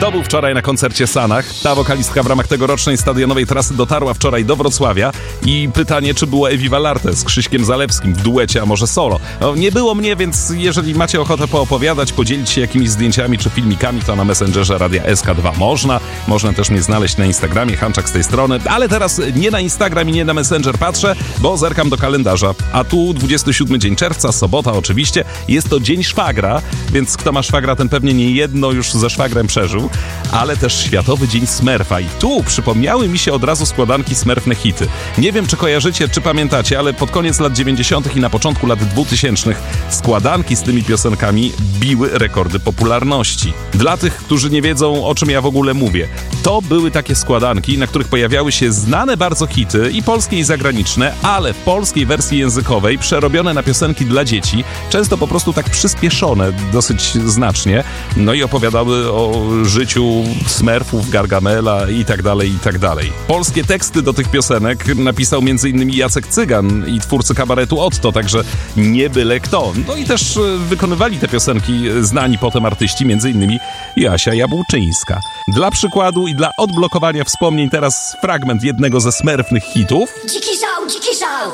Kto był wczoraj na koncercie Sanach? Ta wokalistka w ramach tegorocznej stadionowej trasy dotarła wczoraj do Wrocławia i pytanie, czy było Ewi Valarte z Krzyśkiem Zalewskim w duecie, a może solo. No, nie było mnie, więc jeżeli macie ochotę poopowiadać, podzielić się jakimiś zdjęciami czy filmikami, to na Messengerze Radia SK2 można też mnie znaleźć na Instagramie, Hanczak z tej strony, ale teraz nie na Instagram i nie na Messenger patrzę, bo zerkam do kalendarza, a tu 27 dzień czerwca, sobota oczywiście, jest to dzień szwagra, więc kto ma szwagra, ten pewnie nie jedno już ze szwagrem przeżył, ale też Światowy Dzień Smurfa i tu przypomniały mi się od razu składanki Smurfne hity. Nie wiem, czy kojarzycie, czy pamiętacie, ale pod koniec lat 90. i na początku lat 2000 składanki z tymi piosenkami biły rekordy popularności. Dla tych, którzy nie wiedzą, o czym ja w ogóle mówię, to były takie składanki, na których pojawiały się znane bardzo hity, i polskie, i zagraniczne, ale w polskiej wersji językowej przerobione na piosenki dla dzieci, często po prostu tak przyspieszone dosyć znacznie, no i opowiadały o życiu Smurfów, Gargamela i tak dalej, i tak dalej. Polskie teksty do tych piosenek napisał m.in. Jacek Cygan i twórcy kabaretu Otto, także nie byle kto. No i też wykonywali te piosenki znani potem artyści, m.in. Jasia Jabłczyńska. Dla przykładu i dla odblokowania wspomnień teraz fragment jednego ze Smurfnych hitów. Dziki żał, dziki żał!